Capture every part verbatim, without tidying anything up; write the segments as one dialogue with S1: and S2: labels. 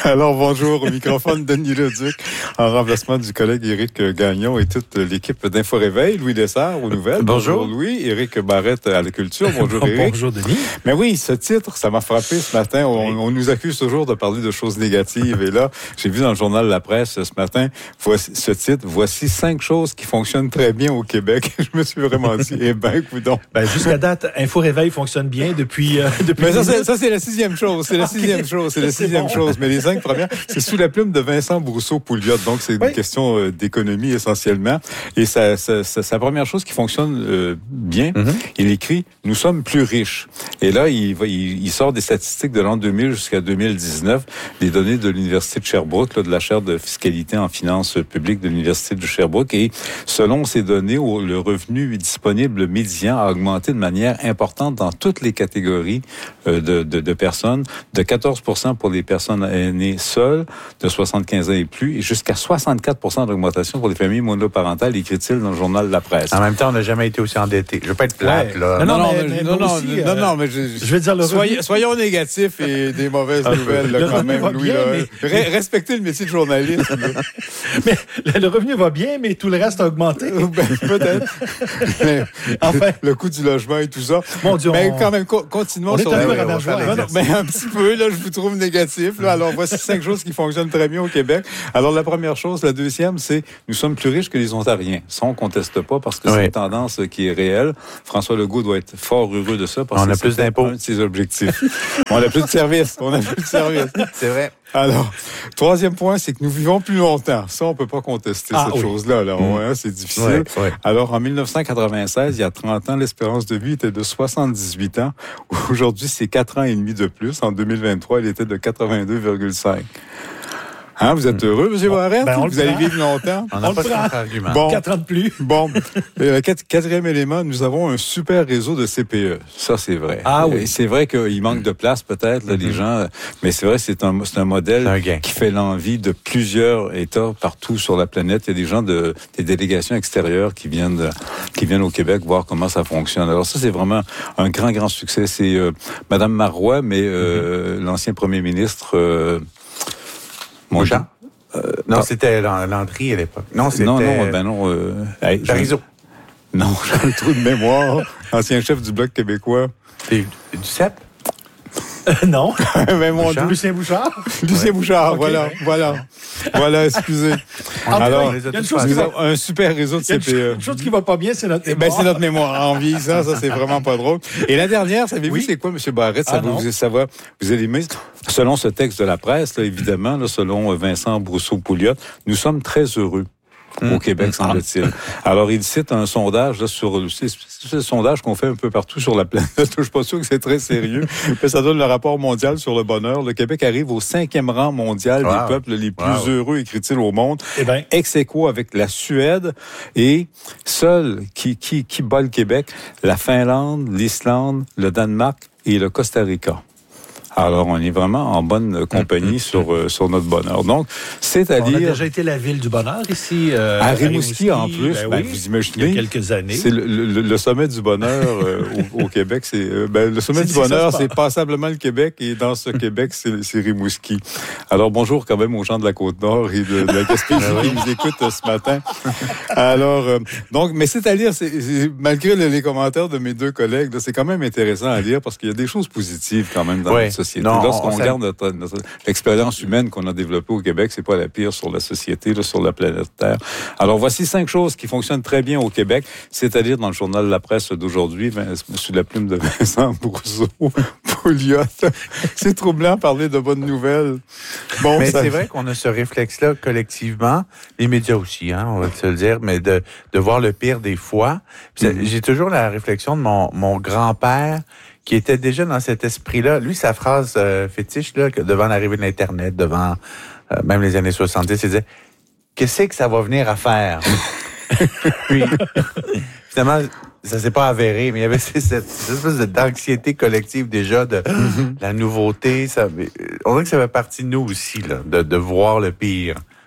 S1: Alors, bonjour, au microphone Denis Leduc, en remplacement du collègue Éric Gagnon et toute l'équipe d'Info Réveil, Louis Dessert aux nouvelles.
S2: Bonjour.
S1: Bonjour Louis, Éric Barrette à la culture. Bonjour Éric.
S2: Bonjour Denis.
S1: Mais oui, ce titre, ça m'a frappé ce matin. On, oui. on nous accuse toujours de parler de choses négatives. Et là, j'ai vu dans le journal La Presse ce matin, voici ce titre, voici cinq choses qui fonctionnent très bien au Québec. Je me suis vraiment dit, eh ben, coudonc.
S2: Ben, jusqu'à date, Info Réveil fonctionne bien depuis, euh, depuis.
S1: Mais ça, c'est, ça, c'est la sixième chose. C'est la sixième chose. C'est la sixième c'est bon. chose. Mais les cinq premières, c'est sous la plume de Vincent Brousseau-Pouliot. Donc, c'est oui. une question euh, d'économie essentiellement. Et sa, sa, sa, sa première chose qui fonctionne euh, bien, mm-hmm. il écrit « Nous sommes plus riches ». Et là, il, va, il, il sort des statistiques de l'an deux mille jusqu'à deux mille dix-neuf, des données de l'Université de Sherbrooke, là, de la chaire de fiscalité en finances publiques de l'Université de Sherbrooke. Et selon ces données, le revenu disponible médian a augmenté de manière importante dans toutes les catégories euh, de, de, de personnes, de quatorze pour cent pour les personnes aînées seules, de soixante-quinze ans et plus, et jusqu'à soixante-quatre pour cent d'augmentation pour les familles monoparentales, écrit-il dans le journal La Presse.
S3: En même temps, on n'a jamais été aussi endetté. Je veux pas être plate,
S2: ouais.
S3: là.
S2: Non, non,
S1: non,
S2: mais,
S1: mais,
S2: mais
S1: non, non,
S2: aussi,
S1: non,
S2: euh,
S1: non, mais je,
S2: je vais dire le
S1: soyons, soyons négatifs et des mauvaises nouvelles, là, quand même, Louis.
S2: Bien,
S1: là.
S2: mais...
S1: Re- respectez le métier de journaliste.
S2: mais le, le revenu va bien, mais tout le reste a augmenté.
S1: Ben, peut-être. mais,
S2: enfin.
S1: Le coût du logement et tout ça.
S2: Mon Dieu,
S1: mais
S2: on...
S1: quand même, co- continuons
S2: on
S1: sur
S2: est un
S1: la...
S2: peu rabat-joie.
S1: Mais un petit peu, là, je vous trouve négatif. Là. Alors, voici cinq choses qui fonctionnent très bien au Québec. Alors, la première chose, la deuxième, c'est nous sommes plus riches que les Ontariens. Ça, on ne conteste pas parce que oui. c'est une tendance qui est réelle. François Legault doit être fort heureux de ça parce
S3: on
S1: que
S3: a plus d'impôts.
S1: un de ses objectifs. On a plus de services. On a plus de services.
S3: C'est vrai.
S1: Alors, troisième point, c'est que nous vivons plus longtemps. Ça, on peut pas contester ah, cette oui. chose-là. Là. Mmh. Ouais, c'est difficile. Ouais, ouais. Alors, en dix-neuf cent quatre-vingt-seize, il y a trente ans, l'espérance de vie était de soixante-dix-huit ans. Aujourd'hui, c'est quatre ans et demi de plus. En deux mille vingt-trois, elle était de quatre-vingt-deux virgule cinq. Hein, vous êtes heureux, M. Barrette?
S2: Ben,
S1: vous allez vivre longtemps?
S3: On n'a pas de contre-argument.
S1: Bon,
S2: Quatre ans de plus.
S1: Bon. Et le quatrième élément, nous avons un super réseau de C P E. Ça, c'est vrai.
S2: Ah oui.
S1: Et c'est vrai qu'il manque de place, peut-être, là, mm-hmm. les gens. Mais c'est vrai, c'est un, c'est un modèle
S3: c'est un
S1: qui fait l'envie de plusieurs États partout sur la planète. Il y a des gens de, des délégations extérieures qui viennent de, qui viennent au Québec voir comment ça fonctionne. Alors ça, c'est vraiment un grand, grand succès. C'est, euh, Madame Marois, mais, euh, mm-hmm. l'ancien premier ministre, euh,
S3: Bouchard? Euh, non, pas... c'était Landry à l'époque. Non, c'était...
S1: Non, non, ben non. Euh... Hey,
S3: Parizeau.
S1: Non, j'ai un trou de mémoire. Ancien chef du Bloc québécois.
S3: Et du C E P?
S2: Euh, non.
S1: Mais mon
S2: Bouchard. Lucien Bouchard.
S1: Lucien ouais. Bouchard, okay, voilà,
S2: ouais.
S1: voilà. Voilà, excusez. Alors,
S2: il y a une chose qui va...
S1: un super réseau de C P E.
S2: Une chose qui va pas bien, c'est notre mémoire.
S1: Ben, c'est notre mémoire. En vieillissant, ça, c'est vraiment pas drôle. Et la dernière, savez-vous, oui. c'est quoi, M. Barrette? Ça, ah, vous, ça va, vous allez aimer. Selon ce texte de la presse, là, évidemment, là, selon Vincent Brousseau-Pouliot, nous sommes très heureux. Au Québec, semble-t-il. Alors, il cite un sondage là, sur... C'est, c'est le sondage qu'on fait un peu partout sur la planète. Je suis pas sûr que c'est très sérieux. Mais ça donne le rapport mondial sur le bonheur. Le Québec arrive au cinquième rang mondial wow. des peuples les plus wow. heureux, écrit-il, au monde.
S2: Eh ben.
S1: Ex aequo avec la Suède. Et seul qui, qui, qui bat le Québec, la Finlande, l'Islande, le Danemark et le Costa Rica. Alors, on est vraiment en bonne compagnie mmh, sur euh, sur notre bonheur. Donc, c'est-à-dire...
S2: On a déjà été la ville du bonheur ici. Euh,
S1: à Rimouski, en plus.
S2: Ben
S1: ben,
S2: oui,
S1: vous imaginez.
S2: Il y a quelques années.
S1: C'est le, le, le sommet du bonheur euh, au, au Québec. C'est euh, ben, le sommet c'est, du bonheur, c'est passablement le Québec. Et dans ce Québec, c'est, c'est Rimouski. Alors, bonjour quand même aux gens de la Côte-Nord et de, de la Gaspésie qui nous écoutent euh, ce matin. Alors, euh, donc, mais c'est-à-dire, c'est, c'est, malgré les, les commentaires de mes deux collègues, là, c'est quand même intéressant à lire parce qu'il y a des choses positives quand même dans ouais. notre société.
S3: Non,
S1: Lorsqu'on
S3: on
S1: regarde notre, notre l'expérience humaine qu'on a développée au Québec, c'est pas la pire sur la société, là, sur la planète Terre. Alors, voici cinq choses qui fonctionnent très bien au Québec, c'est-à-dire dans le journal La Presse d'aujourd'hui, sous la plume de Vincent Brousseau-Pouliot. C'est troublant parler de bonnes nouvelles.
S3: Bon, mais ça... c'est vrai qu'on a ce réflexe-là collectivement, les médias aussi, hein, on va se le dire, mais de, de voir le pire des fois. Mm-hmm. J'ai toujours la réflexion de mon, mon grand-père qui était déjà dans cet esprit-là. Lui, sa phrase euh, fétiche, là, que devant l'arrivée de l'Internet, devant euh, même les années soixante-dix, il disait « Qu'est-ce que ça va venir à faire? » Puis, finalement, ça s'est pas avéré, mais il y avait cette, cette espèce d'anxiété collective déjà de mm-hmm. la nouveauté. Ça, on dirait que ça fait partie de nous aussi, là, de, de voir le pire.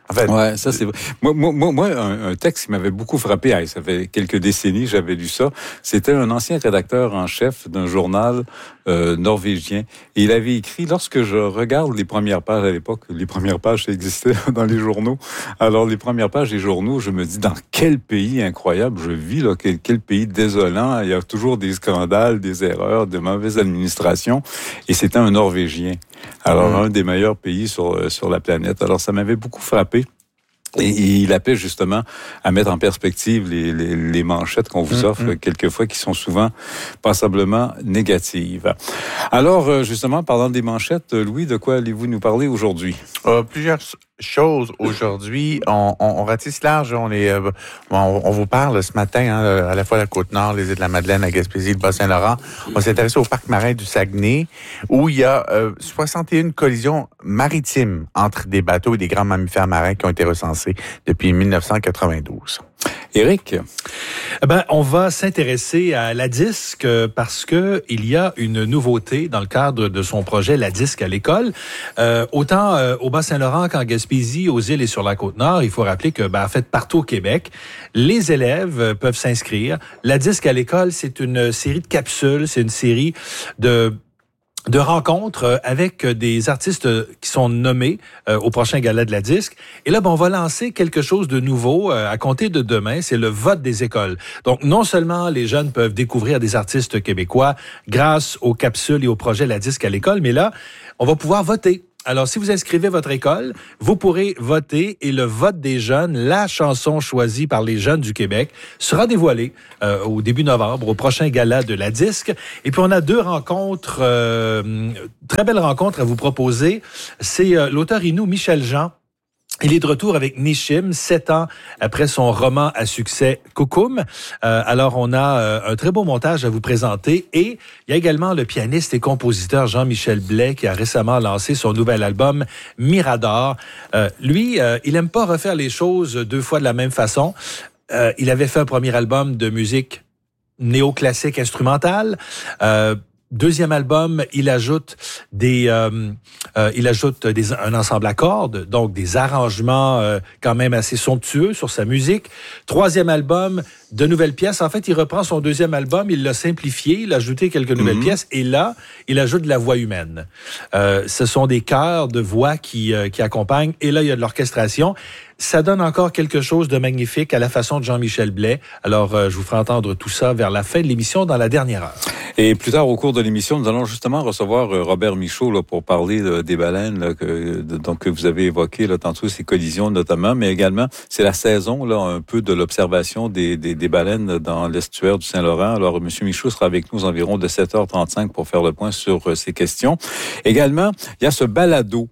S3: En fait,
S1: ouais, ça c'est vrai. Moi, moi, moi, un, un texte qui m'avait beaucoup frappé, hey, ça fait quelques décennies, j'avais lu ça. C'était un ancien rédacteur en chef d'un journal euh, norvégien. Et il avait écrit, lorsque je regarde les premières pages à l'époque, les premières pages ça existait dans les journaux. Alors les premières pages des journaux, je me dis dans quel pays incroyable je vis là, quel, quel pays désolant. Il y a toujours des scandales, des erreurs, de mauvaises administrations. Et c'était un Norvégien. Alors, mmh. un des meilleurs pays sur, sur la planète. Alors, ça m'avait beaucoup frappé. Et, et il appelait justement à mettre en perspective les, les, les manchettes qu'on vous offre mmh. quelquefois, qui sont souvent passablement négatives. Alors, justement, parlant des manchettes, Louis, de quoi allez-vous nous parler aujourd'hui?
S3: Euh, plusieurs choses aujourd'hui. On, on, on ratisse large. On, est, euh, on, on vous parle ce matin, hein, à la fois la Côte-Nord, les Îles-de-la-Madeleine, la Gaspésie, le Bas-Saint-Laurent. On s'est intéressé au parc marin du Saguenay, où il y a euh, soixante et une collisions maritimes entre des bateaux et des grands mammifères marins qui ont été recensés depuis dix-neuf cent quatre-vingt-douze.
S1: Éric?
S2: Ben, on va s'intéresser à la disque parce que il y a une nouveauté dans le cadre de son projet La disque à l'école. Euh, autant euh, au Bas-Saint-Laurent qu'en Gaspésie, aux îles et sur la Côte-Nord, il faut rappeler que, ben, en fait, partout au Québec, les élèves peuvent s'inscrire. La disque à l'école, c'est une série de capsules, c'est une série de de rencontres avec des artistes qui sont nommés euh, au prochain gala de la disque. Et là, ben, on va lancer quelque chose de nouveau euh, à compter de demain, c'est le vote des écoles. Donc, non seulement les jeunes peuvent découvrir des artistes québécois grâce aux capsules et au projet La disque à l'école, mais là, on va pouvoir voter. Alors, si vous inscrivez votre école, vous pourrez voter et le vote des jeunes, la chanson choisie par les jeunes du Québec, sera dévoilée euh, au début novembre, au prochain gala de la disque. Et puis, on a deux rencontres, euh, très belles rencontres à vous proposer. C'est euh, l'auteur Inou Michel Jean. Il est de retour avec Nishim, sept ans après son roman à succès Koukoum. Euh, alors, on a euh, un très beau montage à vous présenter. Et il y a également le pianiste et compositeur Jean-Michel Blais qui a récemment lancé son nouvel album Mirador. Euh, lui, euh, il aime pas refaire les choses deux fois de la même façon. Euh, il avait fait un premier album de musique néoclassique instrumentale. Euh, Deuxième album, il ajoute des, euh, euh, il ajoute des, un ensemble à cordes, donc des arrangements euh, quand même assez somptueux sur sa musique. Troisième album, de nouvelles pièces. En fait, il reprend son deuxième album, il l'a simplifié, il a ajouté quelques nouvelles mm-hmm. pièces, et là, il ajoute de la voix humaine. Euh, ce sont des chœurs de voix qui, euh, qui accompagnent, et là, il y a de l'orchestration. Ça donne encore quelque chose de magnifique à la façon de Jean-Michel Blais. Alors, euh, je vous ferai entendre tout ça vers la fin de l'émission, dans la dernière heure.
S1: Et plus tard, au cours de l'émission, nous allons justement recevoir euh, Robert Michaud là, pour parler là, des baleines là, que, de, donc, que vous avez évoquées là, tantôt, ces collisions notamment, mais également, c'est la saison là, un peu de l'observation des, des, des baleines dans l'estuaire du Saint-Laurent. Alors, M. Michaud sera avec nous environ de sept heures trente-cinq pour faire le point sur euh, ces questions. Également, il y a ce balado.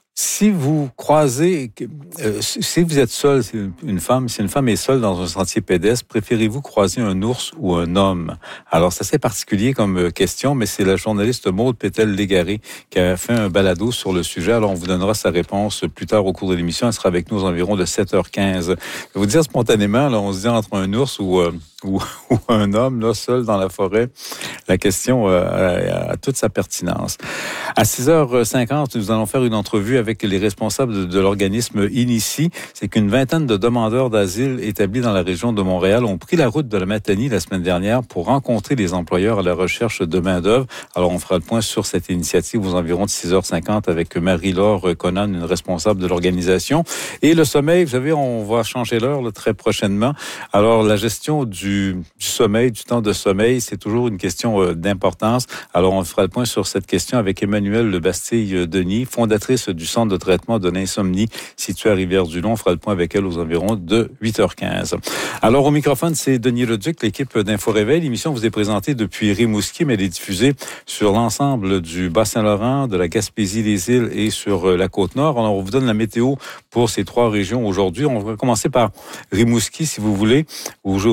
S1: Si vous croisez, euh, si vous êtes seul, c'est une femme, si une femme est seule dans un sentier pédestre, préférez-vous croiser un ours ou un homme? Alors, c'est assez particulier comme question, mais c'est la journaliste Maude Pétel-Légaré qui a fait un balado sur le sujet. Alors, on vous donnera sa réponse plus tard au cours de l'émission. Elle sera avec nous environ de sept heures quinze. Je vais vous dire spontanément, là, on se dit entre un ours ou... Euh, Ou, ou un homme là seul dans la forêt, la question euh, a, a toute sa pertinence. À six heures cinquante, nous allons faire une entrevue avec les responsables de, de l'organisme Inici. C'est qu'une vingtaine de demandeurs d'asile établis dans la région de Montréal ont pris la route de la Matanie la semaine dernière pour rencontrer les employeurs à la recherche de main-d'œuvre. Alors, on fera le point sur cette initiative aux environs de six heures cinquante avec Marie-Laure Conan, une responsable de l'organisation. Et le sommeil, vous savez, on va changer l'heure là, très prochainement. Alors, la gestion du Du, du sommeil, du temps de sommeil, c'est toujours une question euh, d'importance. Alors, on fera le point sur cette question avec Emmanuelle Lebastille-Denis, fondatrice du Centre de traitement de l'insomnie situé à Rivière-du-Loup. On fera le point avec elle aux environs de huit heures quinze. Alors, au microphone, c'est Denis Leduc, l'équipe d'Info Réveil. L'émission vous est présentée depuis Rimouski, mais elle est diffusée sur l'ensemble du Bas-Saint-Laurent, de la Gaspésie, des îles et sur la Côte-Nord. Alors, on vous donne la météo pour ces trois régions aujourd'hui. On va commencer par Rimouski, si vous voulez. Aujourd'hui,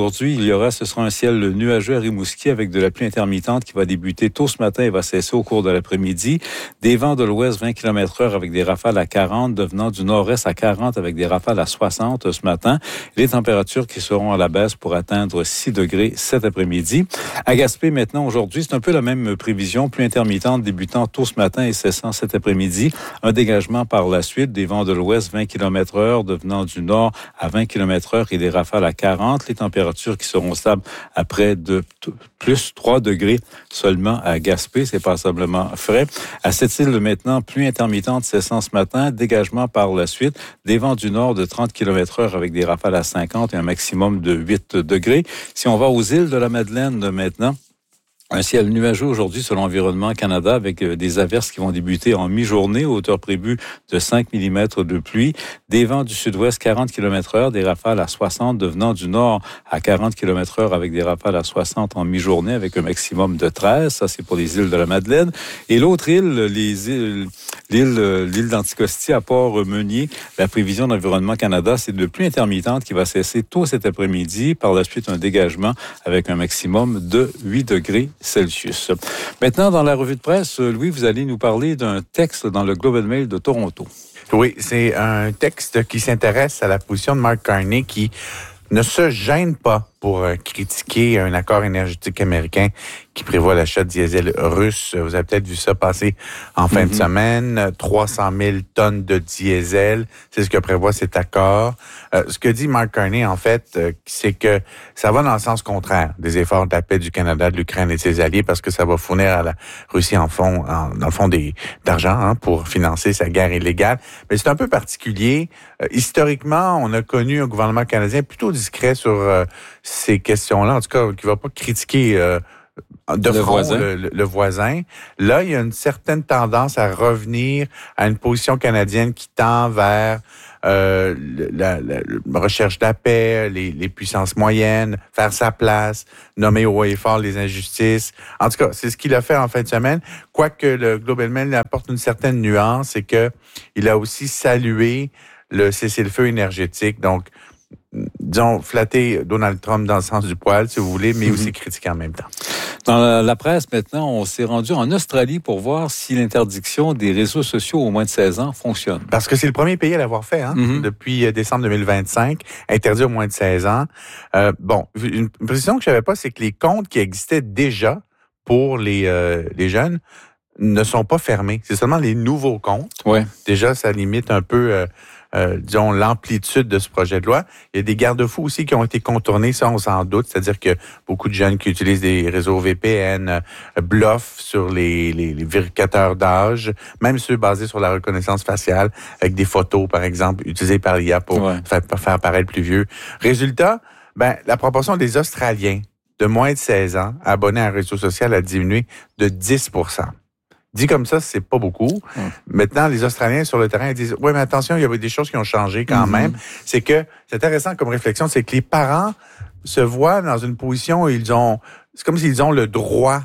S1: il y aura, ce sera un ciel nuageux à Rimouski avec de la pluie intermittente qui va débuter tôt ce matin et va cesser au cours de l'après-midi. Des vents de l'ouest vingt kilomètres heure avec des rafales à quarante, devenant du nord-est à quarante avec des rafales à soixante ce matin. Les températures qui seront à la baisse pour atteindre six degrés cet après-midi. À Gaspé, maintenant, aujourd'hui, c'est un peu la même prévision, pluie intermittente débutant tôt ce matin et cessant cet après-midi. Un dégagement par la suite, des vents de l'ouest vingt kilomètres heure devenant du nord à vingt kilomètres heure et des rafales à quarante. Les températures qui seront stables à près de t- plus trois degrés seulement à Gaspé. C'est passablement frais. À Sept-Îles, maintenant, pluie intermittente cessant ce matin, dégagement par la suite, des vents du nord de trente kilomètres heure avec des rafales à cinquante et un maximum de huit degrés. Si on va aux îles de la Madeleine maintenant, un ciel nuageux aujourd'hui selon Environnement Canada avec des averses qui vont débuter en mi-journée, hauteur prévue de cinq millimètres de pluie. Des vents du sud-ouest quarante kilomètres heure, des rafales à soixante devenant du nord à quarante kilomètres heure avec des rafales à soixante en mi-journée avec un maximum de treize. Ça, c'est pour les îles de la Madeleine. Et l'autre île, les îles, l'île, l'île d'Anticosti à Port-Meunier, la prévision d'Environnement Canada, c'est de pluie intermittente qui va cesser tôt cet après-midi. Par la suite, un dégagement avec un maximum de huit degrés Celsius. Maintenant, dans la revue de presse, Louis, vous allez nous parler d'un texte dans le Globe and Mail de Toronto.
S3: Oui, c'est un texte qui s'intéresse à la position de Mark Carney qui ne se gêne pas pour critiquer un accord énergétique américain qui prévoit l'achat de diesel russe. Vous avez peut-être vu ça passer en fin mm-hmm. de semaine. trois cent mille tonnes de diesel, c'est ce que prévoit cet accord. Euh, ce que dit Mark Carney, en fait, euh, c'est que ça va dans le sens contraire des efforts de la paix du Canada, de l'Ukraine et de ses alliés, parce que ça va fournir à la Russie, en fond, en, dans le fond, des, d'argent hein, pour financer sa guerre illégale. Mais c'est un peu particulier. Euh, historiquement, on a connu un gouvernement canadien plutôt discret sur euh, ces questions-là, en tout cas, qui ne va pas critiquer euh, de
S1: le
S3: front
S1: voisin.
S3: Le, le, le voisin. Là, il y a une certaine tendance à revenir à une position canadienne qui tend vers euh, la, la, la recherche de la paix, les, les puissances moyennes, faire sa place, nommer haut et fort les injustices. En tout cas, c'est ce qu'il a fait en fin de semaine. Quoique le Globe and Mail apporte une certaine nuance, c'est que il a aussi salué le cessez-le-feu énergétique. Donc, disons, flatter Donald Trump dans le sens du poil, si vous voulez, mais aussi critiquer en même temps.
S1: Dans la, la presse, maintenant, on s'est rendu en Australie pour voir si l'interdiction des réseaux sociaux aux moins de seize ans fonctionne.
S3: Parce que c'est le premier pays à l'avoir fait, hein, mm-hmm. depuis décembre deux mille vingt-cinq, interdit aux moins de seize ans. Euh, bon, une précision que je savais pas, c'est que les comptes qui existaient déjà pour les, euh, les jeunes ne sont pas fermés. C'est seulement les nouveaux comptes.
S1: Ouais.
S3: Déjà, ça limite un peu... Euh, Euh, disons, l'amplitude de ce projet de loi. Il y a des garde-fous aussi qui ont été contournés, ça, on s'en doute. C'est-à-dire que beaucoup de jeunes qui utilisent des réseaux V P N euh, bluffent sur les, les, les vérificateurs d'âge, même ceux basés sur la reconnaissance faciale, avec des photos, par exemple, utilisées par l'I A pour ouais. faire, pour faire paraître plus vieux. Résultat, ben, la proportion des Australiens de moins de seize ans abonnés à un réseau social a diminué de dix pour cent. Dit comme ça, c'est pas beaucoup. Hum. Maintenant, les Australiens sur le terrain ils disent « Oui, mais attention, il y avait des choses qui ont changé quand mm-hmm. même. » C'est que, c'est intéressant comme réflexion, c'est que les parents se voient dans une position où ils ont... C'est comme s'ils ont le droit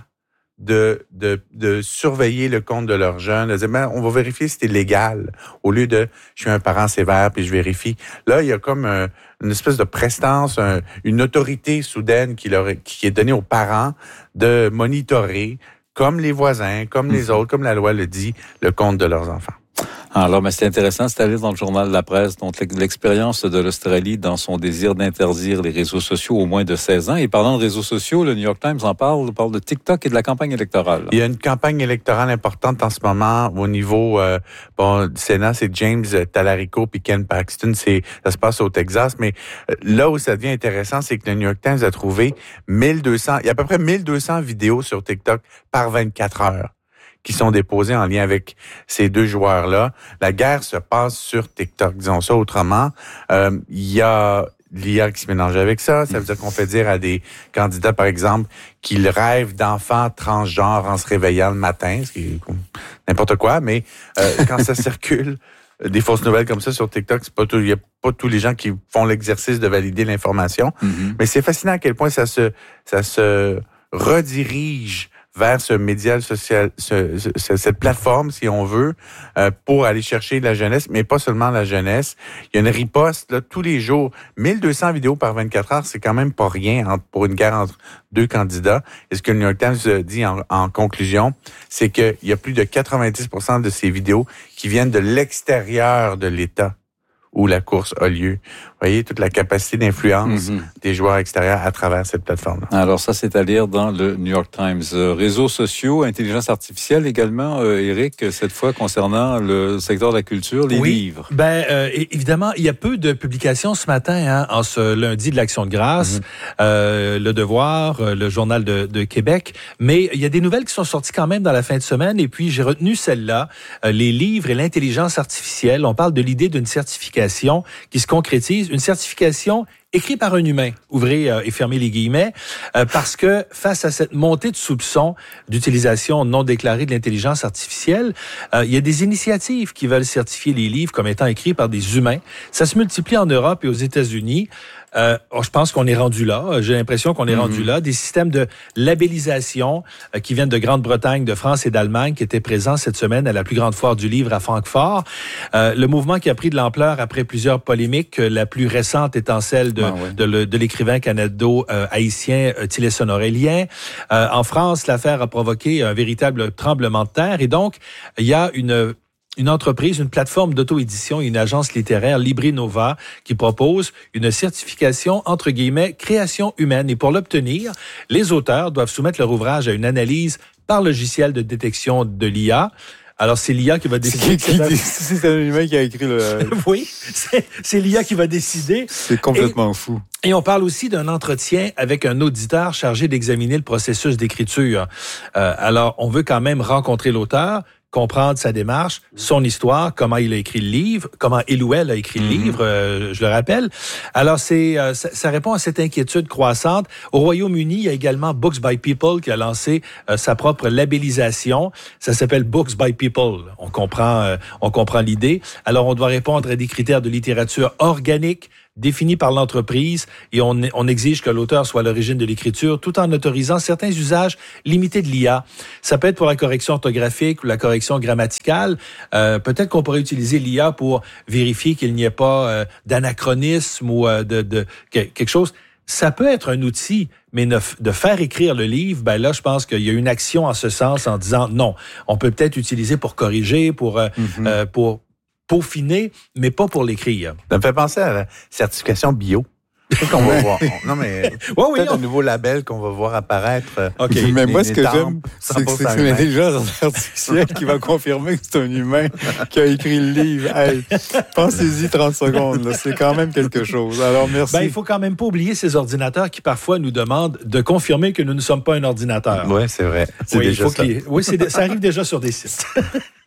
S3: de, de, de surveiller le compte de leurs jeunes, de dire ben, « On va vérifier si c'est légal. » Au lieu de « Je suis un parent sévère, puis je vérifie. » Là, il y a comme un, une espèce de prestance, un, une autorité soudaine qui, leur, qui est donnée aux parents de monitorer comme les voisins, comme les autres, comme la loi le dit, le compte de leurs enfants.
S1: Alors, mais c'est intéressant, c'est allé dans le journal de la presse, donc l'expérience de l'Australie dans son désir d'interdire les réseaux sociaux aux moins de seize ans. Et parlant de réseaux sociaux, le New York Times en parle, parle de TikTok et de la campagne électorale.
S3: Il y a une campagne électorale importante en ce moment au niveau euh, bon, du Sénat, c'est James Talarico puis Ken Paxton, c'est ça se passe au Texas, mais euh, là où ça devient intéressant, c'est que le New York Times a trouvé mille deux cents, il y a à peu près mille deux cents vidéos sur TikTok par vingt-quatre heures. Qui sont déposés en lien avec ces deux joueurs-là. La guerre se passe sur TikTok, disons ça autrement. Euh, il y a l'I A qui se mélange avec ça. Ça veut dire qu'on fait dire à des candidats, par exemple, qu'ils rêvent d'enfants transgenres en se réveillant le matin, ce qui est n'importe quoi, mais euh, quand ça circule, des fausses nouvelles comme ça sur TikTok, c'est pas tout, il y a pas tous les gens qui font l'exercice de valider l'information. Mm-hmm. Mais c'est fascinant à quel point ça se, ça se redirige vers ce média social, ce, ce, cette plateforme, si on veut, euh, pour aller chercher la jeunesse, mais pas seulement la jeunesse. Il y a une riposte là, tous les jours. mille deux cents vidéos par vingt-quatre heures, c'est quand même pas rien entre, pour une guerre entre deux candidats. Et ce que le New York Times dit en, en conclusion, c'est qu'il y a plus de quatre-vingt-dix pour cent de ces vidéos qui viennent de l'extérieur de l'État où la course a lieu. Vous voyez, toute la capacité d'influence mm-hmm. des joueurs extérieurs à travers cette plateforme-là.
S1: Alors ça, c'est à lire dans le New York Times. Euh, réseaux sociaux, intelligence artificielle également, euh, Éric, cette fois concernant le secteur de la culture, les
S2: oui,
S1: livres.
S2: Ben euh, évidemment, il y a peu de publications ce matin, hein, en ce lundi de l'Action de grâce, mm-hmm. euh, Le Devoir, euh, le Journal de, de Québec, mais il y a des nouvelles qui sont sorties quand même dans la fin de semaine, et puis j'ai retenu celle-là, euh, les livres et l'intelligence artificielle. On parle de l'idée d'une certification qui se concrétise, une certification écrite par un humain, ouvrez euh, et fermez les guillemets, euh, parce que face à cette montée de soupçons d'utilisation non déclarée de l'intelligence artificielle, euh, il y a des initiatives qui veulent certifier les livres comme étant écrits par des humains. Ça se multiplie en Europe et aux États-Unis. Euh, oh, je pense qu'on est rendu là. J'ai l'impression qu'on est mm-hmm. rendu là. Des systèmes de labellisation euh, qui viennent de Grande-Bretagne, de France et d'Allemagne qui étaient présents cette semaine à la plus grande foire du livre à Francfort. Euh, le mouvement qui a pris de l'ampleur après plusieurs polémiques, la plus récente étant celle de, ah ouais. de, de, de l'écrivain canado-haïtien euh, Tillerson-Aurélien. Euh, en France, l'affaire a provoqué un véritable tremblement de terre et donc il y a une une entreprise, une plateforme d'auto-édition, une agence littéraire, LibriNova, qui propose une certification, entre guillemets, création humaine. Et pour l'obtenir, les auteurs doivent soumettre leur ouvrage à une analyse par logiciel de détection de l'I A. Alors, c'est l'I A qui va décider.
S1: C'est, qui, qui, c'est un humain qui a écrit le...
S2: oui, c'est, c'est l'I A qui va décider.
S1: C'est complètement
S2: et,
S1: fou.
S2: Et on parle aussi d'un entretien avec un auditeur chargé d'examiner le processus d'écriture. Euh, alors, on veut quand même rencontrer l'auteur, comprendre sa démarche, son histoire, comment il a écrit le livre, comment il ou elle a écrit mm-hmm. le livre, euh, je le rappelle. Alors, c'est euh, ça, ça répond à cette inquiétude croissante. Au Royaume-Uni, il y a également Books by People qui a lancé euh, sa propre labellisation. Ça s'appelle Books by People. On comprend, euh, on comprend l'idée. Alors, on doit répondre à des critères de littérature organique, défini par l'entreprise et on, on exige que l'auteur soit à l'origine de l'écriture tout en autorisant certains usages limités de l'I A. Ça peut être pour la correction orthographique ou la correction grammaticale. Euh, peut-être qu'on pourrait utiliser l'I A pour vérifier qu'il n'y ait pas euh, d'anachronisme ou euh, de, de quelque chose. Ça peut être un outil, mais ne, de faire écrire le livre, ben là, je pense qu'il y a une action en ce sens en disant non, on peut peut-être utiliser pour corriger, pour, euh, mm-hmm. euh, pour peaufiner, mais pas pour l'écrire.
S3: Ça me fait penser à la certification bio. qu'on va voir. Non, mais ouais, oui, peut-être on... un nouveau label qu'on va voir apparaître.
S1: OK. Mais moi, ce que j'aime, c'est que c'est l'intelligence artificielle qui va confirmer que c'est un humain qui a écrit le livre. Hey, pensez-y trente secondes. Là. C'est quand même quelque chose. Alors, merci.
S2: Ben, il faut quand même pas oublier ces ordinateurs qui, parfois, nous demandent de confirmer que nous ne sommes pas un ordinateur.
S3: Oui, c'est vrai. C'est
S2: oui,
S3: déjà
S2: faut
S3: ça.
S2: Oui, c'est, ça arrive déjà sur des sites.